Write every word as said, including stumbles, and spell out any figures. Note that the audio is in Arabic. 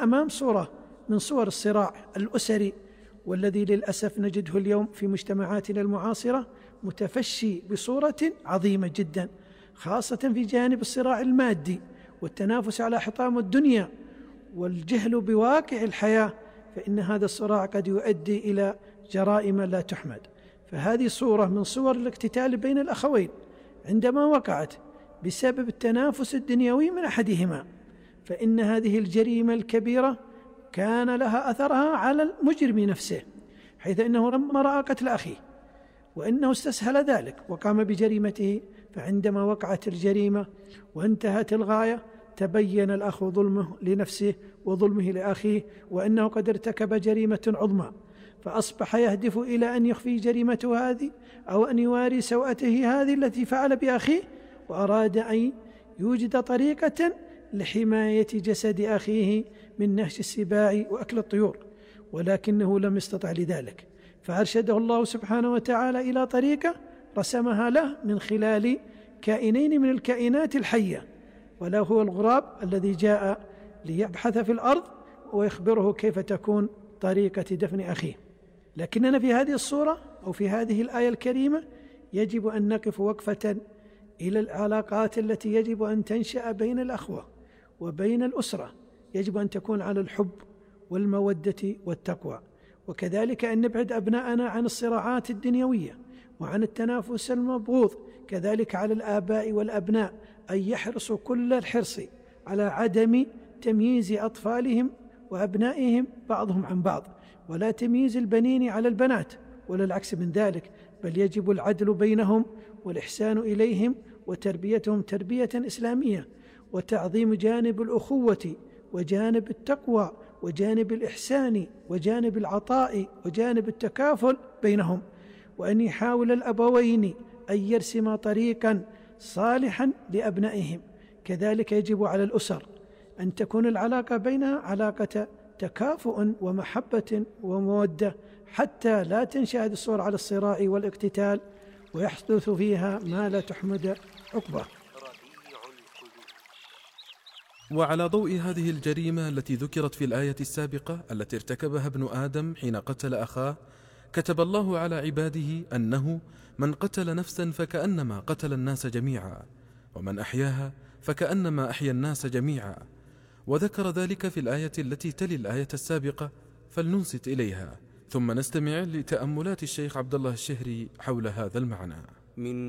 أمام صورة من صور الصراع الأسري، والذي للأسف نجده اليوم في مجتمعاتنا المعاصرة متفشي بصورة عظيمة جدا، خاصة في جانب الصراع المادي والتنافس على حطام الدنيا والجهل بواقع الحياة، فإن هذا الصراع قد يؤدي إلى جرائم لا تحمد. فهذه صورة من صور الاقتتال بين الأخوين عندما وقعت بسبب التنافس الدنيوي من أحدهما، فإن هذه الجريمة الكبيرة كان لها أثرها على المجرم نفسه، حيث إنه لما رأى قتل أخيه وإنه استسهل ذلك وقام بجريمته، فعندما وقعت الجريمة وانتهت الغاية تبين الأخ ظلمه لنفسه وظلمه لأخيه، وأنه قد ارتكب جريمة عظمى، فأصبح يهدف إلى أن يخفي جريمته هذه أو أن يواري سوءته هذه التي فعل بأخيه، وأراد أن يوجد طريقة لحماية جسد أخيه من نهش السباع وأكل الطيور، ولكنه لم يستطع لذلك، فأرشده الله سبحانه وتعالى إلى طريقة رسمها له من خلال كائنين من الكائنات الحية، ولا هو الغراب الذي جاء ليبحث في الأرض ويخبره كيف تكون طريقة دفن أخيه. لكننا في هذه الصورة أو في هذه الآية الكريمة يجب أن نقف وقفة إلى العلاقات التي يجب أن تنشأ بين الأخوة وبين الأسرة، يجب أن تكون على الحب والمودة والتقوى، وكذلك أن نبعد أبناءنا عن الصراعات الدنيوية وعن التنافس المبغوض، كذلك على الآباء والأبناء أن يحرصوا كل الحرص على عدم تمييز أطفالهم وأبنائهم بعضهم عن بعض، ولا تمييز البنين على البنات ولا العكس من ذلك، بل يجب العدل بينهم والإحسان إليهم وتربيتهم تربية إسلامية، وتعظيم جانب الأخوة وجانب التقوى وجانب الإحسان وجانب العطاء وجانب التكافل بينهم، وأن يحاول الأبوين أن يرسما طريقا صالحا لأبنائهم. كذلك يجب على الأسر أن تكون العلاقة بينها علاقة تكافؤ ومحبة ومودة، حتى لا تنشأ هذه الصور على الصراع والاقتتال ويحدث فيها ما لا تحمد عقباه. وعلى ضوء هذه الجريمة التي ذكرت في الآية السابقة التي ارتكبها ابن آدم حين قتل أخاه، كتب الله على عباده أنه من قتل نفسا فكأنما قتل الناس جميعا، ومن أحياها فكأنما أحيا الناس جميعا، وذكر ذلك في الآية التي تلي الآية السابقة، فلننصت إليها ثم نستمع لتأملات الشيخ عبد الله الشهري حول هذا المعنى. من